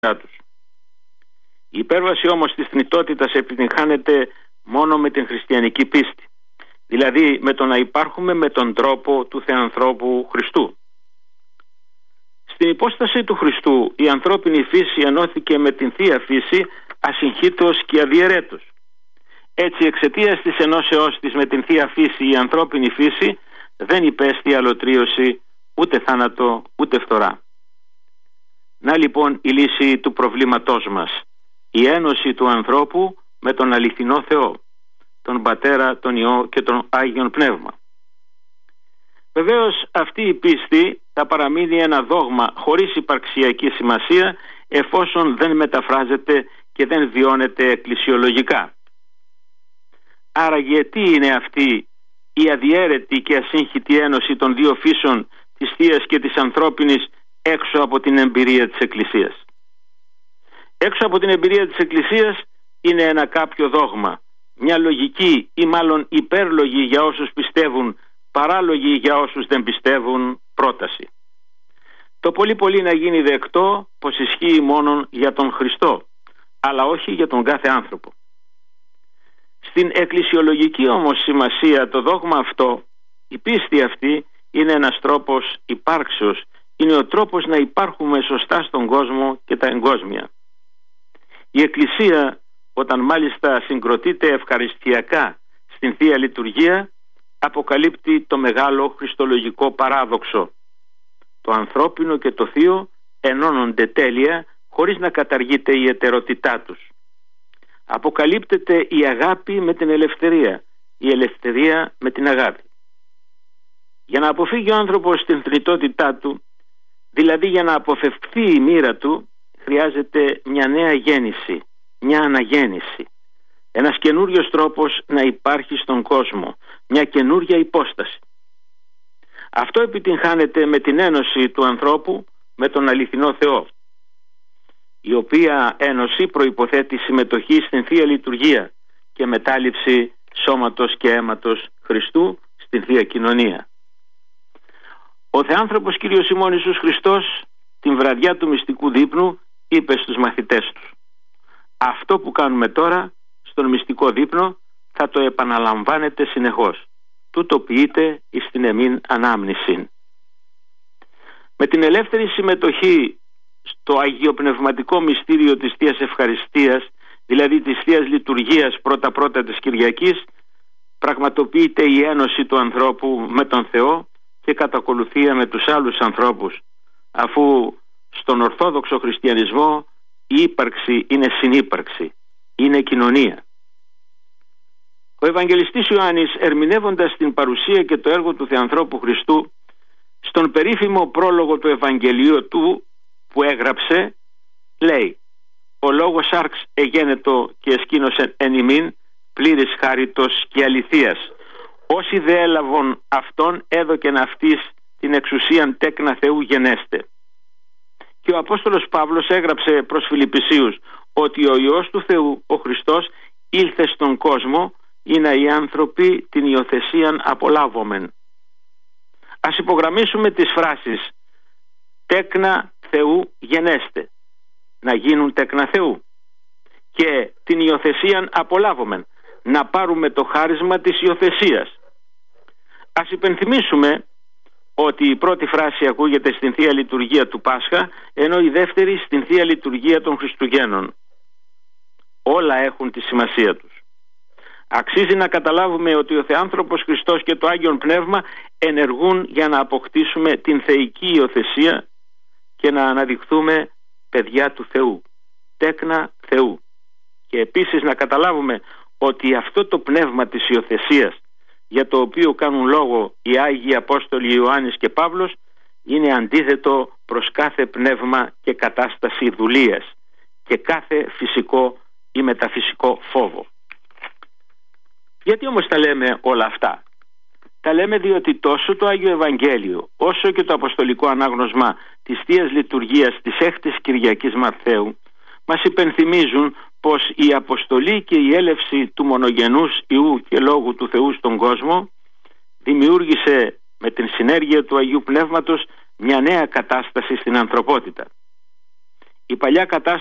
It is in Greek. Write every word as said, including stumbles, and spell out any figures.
τους. Η υπέρβαση όμως της θνητότητας επιτυγχάνεται μόνο με την χριστιανική πίστη, δηλαδή με το να υπάρχουμε με τον τρόπο του Θεανθρώπου Χριστού. Στην υπόσταση του Χριστού η ανθρώπινη φύση ενώθηκε με την Θεία Φύση ασυγχύτως και αδιαιρέτως. Έτσι, εξαιτίας της ενώσεώς της με την Θεία Φύση, η ανθρώπινη φύση δεν υπέστη αλωτρίωση, ούτε θάνατο, ούτε φθορά. Να λοιπόν η λύση του προβλήματός μας, η ένωση του ανθρώπου με τον αληθινό Θεό, τον Πατέρα, τον Υιό και τον Άγιον Πνεύμα. Βεβαίως αυτή η πίστη θα παραμείνει ένα δόγμα χωρίς υπαρξιακή σημασία, εφόσον δεν μεταφράζεται και δεν βιώνεται εκκλησιολογικά. Άραγε τι είναι αυτή η αδιέρετη και ασύγχυτη ένωση των δύο φύσεων, της Θείας και της ανθρώπινης, έξω από την εμπειρία της Εκκλησίας? Έξω από την εμπειρία της Εκκλησίας είναι ένα κάποιο δόγμα, μια λογική ή μάλλον υπέρλογη για όσους πιστεύουν, παράλογη για όσους δεν πιστεύουν πρόταση. Το πολύ πολύ να γίνει δεκτό πως ισχύει μόνον για τον Χριστό, αλλά όχι για τον κάθε άνθρωπο. Στην εκκλησιολογική όμως σημασία το δόγμα αυτό, η πίστη αυτή, είναι ένας τρόπος υπάρξεως, είναι ο τρόπος να υπάρχουμε σωστά στον κόσμο και τα εγκόσμια. Η Εκκλησία, όταν μάλιστα συγκροτείται ευχαριστιακά στην Θεία Λειτουργία, αποκαλύπτει το μεγάλο χριστολογικό παράδοξο. Το ανθρώπινο και το θείο ενώνονται τέλεια χωρίς να καταργείται η ιδιαιτερότητά τους. Αποκαλύπτεται η αγάπη με την ελευθερία, η ελευθερία με την αγάπη. Για να αποφύγει ο άνθρωπος την θνητότητά του, δηλαδή για να αποφευχθεί η μοίρα του, χρειάζεται μια νέα γέννηση, μια αναγέννηση. Ένας καινούριος τρόπος να υπάρχει στον κόσμο, μια καινούρια υπόσταση. Αυτό επιτυγχάνεται με την ένωση του ανθρώπου με τον αληθινό Θεό, η οποία ένωση προϋποθέτει συμμετοχή στην Θεία Λειτουργία και μετάληψη σώματος και αίματος Χριστού στην Θεία Κοινωνία. Ο Θεάνθρωπος Κύριος ημών Ιησούς Χριστός την βραδιά του μυστικού δείπνου είπε στους μαθητές τους: αυτό που κάνουμε τώρα στον μυστικό δείπνο θα το επαναλαμβάνετε συνεχώς, τούτο ποιείτε εις την εμήν ανάμνησιν. Με την ελεύθερη συμμετοχή στο αγιοπνευματικό μυστήριο της Θείας Ευχαριστίας, δηλαδή της Θείας Λειτουργίας πρώτα-πρώτα της Κυριακής, πραγματοποιείται η ένωση του ανθρώπου με τον Θεό και κατά ακολουθία με τους άλλους ανθρώπους, αφού στον Ορθόδοξο Χριστιανισμό η ύπαρξη είναι συνύπαρξη, είναι κοινωνία. Ο Ευαγγελιστής Ιωάννης, ερμηνεύοντας την παρουσία και το έργο του Θεανθρώπου Χριστού, στον περίφημο πρόλογο του Ευαγγελίου του που έγραψε, λέει: «Ο λόγος άρξ εγένετο και εσκήνωσεν εν ημίν, πλήρης χάριτος και αληθείας. Όσοι δε έλαβον αυτόν έδωκεν αυτής την εξουσίαν τέκνα Θεού γενέστε». Και ο Απόστολος Παύλος έγραψε προς Φιλιππισίους ότι ο Υιός του Θεού, ο Χριστός, ήλθε στον κόσμο ή να οι άνθρωποι την υιοθεσίαν απολάβομεν. Ας υπογραμμίσουμε τις φράσεις «τέκνα Θεού γενέστε», να γίνουν τέκνα Θεού, και την υιοθεσίαν απολάβομεν, να πάρουμε το χάρισμα της υιοθεσίας. Ας υπενθυμίσουμε ότι η πρώτη φράση ακούγεται στην Θεία Λειτουργία του Πάσχα, ενώ η δεύτερη στην Θεία Λειτουργία των Χριστουγέννων. Όλα έχουν τη σημασία τους. Αξίζει να καταλάβουμε ότι ο Θεάνθρωπος Χριστός και το Άγιον Πνεύμα ενεργούν για να αποκτήσουμε την θεϊκή υιοθεσία και να αναδειχθούμε παιδιά του Θεού, τέκνα Θεού. Και επίσης να καταλάβουμε ότι αυτό το πνεύμα της υιοθεσίας, για το οποίο κάνουν λόγο οι Άγιοι Απόστολοι Ιωάννης και Παύλος, είναι αντίθετο προς κάθε πνεύμα και κατάσταση δουλείας και κάθε φυσικό ή μεταφυσικό φόβο. Γιατί όμως τα λέμε όλα αυτά? Τα λέμε διότι τόσο το Άγιο Ευαγγέλιο όσο και το Αποστολικό Ανάγνωσμα της Θείας Λειτουργίας της έκτης Κυριακής Μαθαίου μας υπενθυμίζουν πως η αποστολή και η έλευση του μονογενούς Υιού και Λόγου του Θεού στον κόσμο δημιούργησε με την συνέργεια του Αγίου Πνεύματος μια νέα κατάσταση στην ανθρωπότητα. η παλιά κατάσταση